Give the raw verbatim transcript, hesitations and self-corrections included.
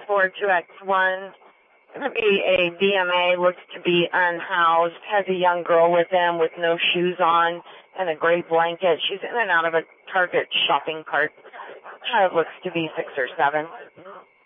four two X one. Going to be a D M A, looks to be unhoused, has a young girl with him with no shoes on and a gray blanket. She's in and out of a Target shopping cart. Child looks to be six or seven.